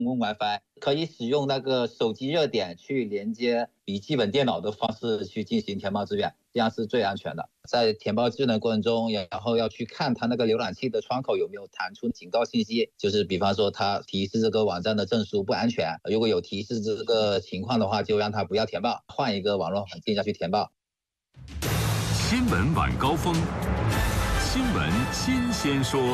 共 WiFi， 可以使用那个手机热点去连接笔记本电脑的方式去进行填报志愿，这样是最安全的。在填报志愿的过程中，然后要去看它那个浏览器的窗口有没有弹出警告信息，就是比方说它提示这个网站的证书不安全，如果有提示这个情况的话，就让它不要填报，换一个网络环境下去填报。 新闻晚高峰，新闻新鲜说。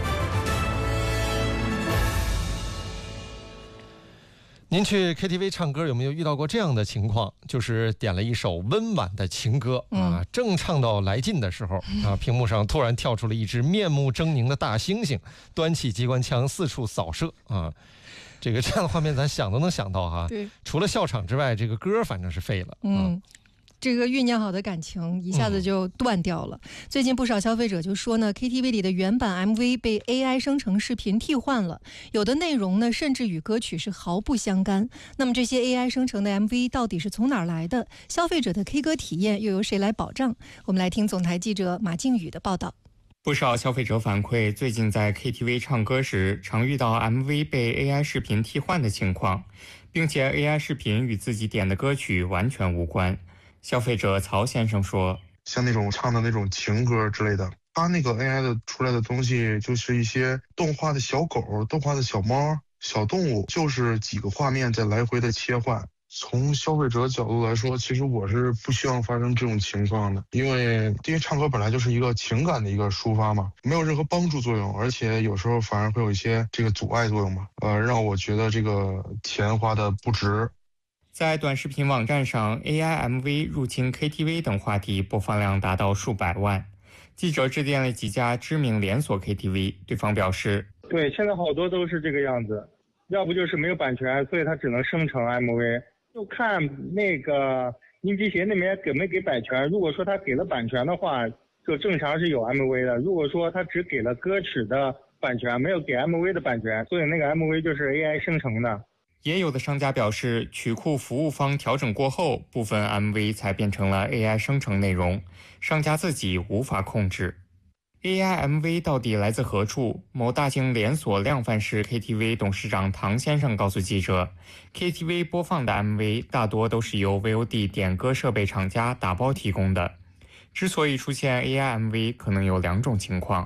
您去 KTV 唱歌有没有遇到过这样的情况？就是点了一首温婉的情歌啊，正唱到来劲的时候啊，屏幕上突然跳出了一只面目狰狞的大猩猩，端起机关枪四处扫射啊。这样的画面咱想都能想到哈。对，除了笑场之外，这个歌反正是废了。 这个酝酿好的感情一下子就断掉了。最近不少消费者就说呢 ，KTV 里的原版 MV 被 AI 生成视频替换了，有的内容呢甚至与歌曲是毫不相干。那么这些 AI 生成的 MV 到底是从哪儿来的？消费者的 K 歌体验又由谁来保障？我们来听总台记者马靖宇的报道。 不少消费者反馈，最近在 KTV 唱歌时，常遇到 MV 被 AI 视频替换的情况，并且 AI 视频与自己点的歌曲完全无关。消费者曹先生说， 像那种唱的那种情歌之类的，他那个 AI 的出来的东西就是一些动画的小狗、动画的小猫、小动物，就是几个画面在来回的切换。从消费者角度来说，其实我是不希望发生这种情况的，因为唱歌本来就是一个情感的一个抒发嘛，没有任何帮助作用，而且有时候反而会有一些这个阻碍作用嘛，让我觉得这个钱花的不值。 在短视频网站上 ，AI MV 入侵 KTV 等话题播放量达到数百万。记者致电了几家知名连锁 KTV， 对方表示， 对，现在好多都是这个样子，要不就是没有版权，所以它只能生成 MV， 就看那个音机协那边给没给版权。如果说他给了版权的话，就正常是有 MV 的。如果说他只给了歌曲的版权，没有给 MV 的版权，所以那个 MV 就是 AI 生成的。 也有的商家表示，曲库服务方调整过后，部分 MV 才变成了 AI 生成内容，商家自己无法控制。AI MV 到底来自何处？某大型连锁量贩式 KTV 董事长唐先生告诉记者 ，KTV 播放的 MV 大多都是由 VOD 点歌设备厂家打包提供的。之所以出现 AI MV， 可能有两种情况。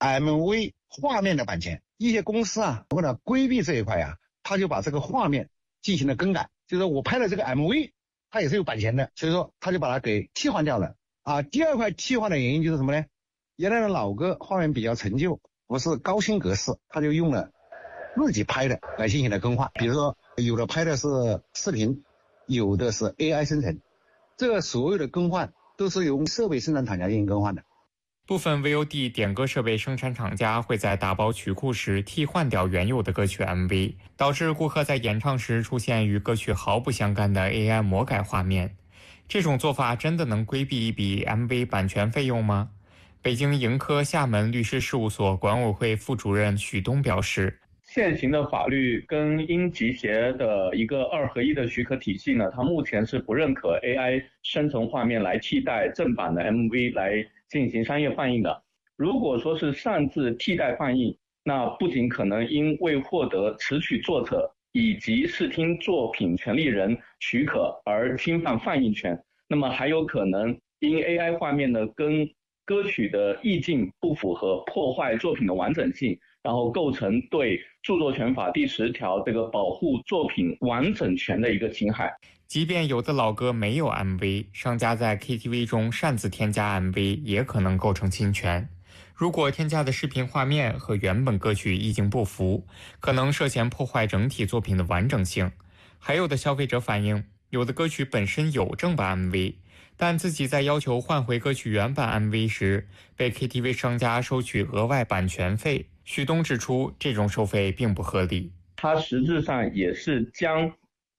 MV 画面的版权，一些公司啊，为了规避这一块啊，他就把这个画面进行了更改，就是说我拍的这个 MV 它也是有版权的，所以说他就把它给替换掉了啊。第二块替换的原因就是什么呢？原来的老歌画面比较陈旧，不是高清格式，他就用了自己拍的来进行了更换。比如说有的拍的是视频，有的是 AI 生成，这个所有的更换都是由设备生产厂家进行更换的。 部分 VOD 点歌设备生产厂家会在打包曲库时替换掉原有的歌曲 MV， 导致顾客在演唱时出现与歌曲毫不相干的 AI 魔改画面。这种做法真的能规避一笔 MV 版权费用吗？北京盈科厦门律师事务所管委会副主任许东表示， 现行的法律跟音集协的一个2合1的许可体系呢，它目前是不认可 AI 生成画面来替代正版的 MV 来进行商业放映的。如果说是擅自替代放映，那不仅可能因未获得词曲作者以及视听作品权利人许可而侵犯放映权，那么还有可能因 AI 画面呢跟歌曲的意境不符合，破坏作品的完整性，然后构成对著作权法第10条这个保护作品完整权的一个侵害。 即便有的老歌没有 MV， 商家在 KTV 中擅自添加 MV 也可能构成侵权。如果添加的视频画面和原本歌曲意境不符，可能涉嫌破坏整体作品的完整性。还有的消费者反映，有的歌曲本身有正版 MV， 但自己在要求换回歌曲原版 MV 时，被 KTV 商家收取额外版权费。许东指出，这种收费并不合理。 它实质上也是将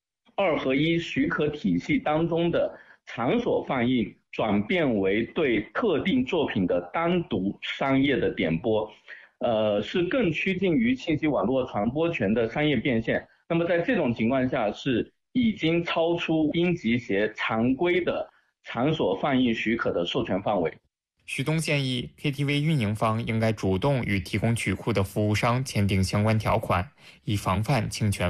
2合1许可体系当中的场所放映转变为对特定作品的单独商业的点播，是更趋近于信息网络传播权的商业变现。那么在这种情况下，是已经超出音集协常规的场所放映许可的授权范围。 徐东建议 KTV 运营方应该主动与提供曲库的服务商签订相关条款，以防范侵权